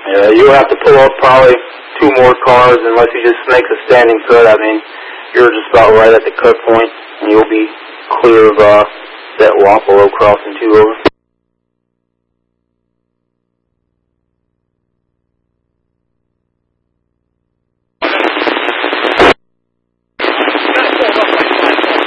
Yeah, you'll have to pull up probably 2 more cars unless you just make a standing cut. I mean, you're just about right at the cut point, and you'll be clear of that Wapello crossing 2 over.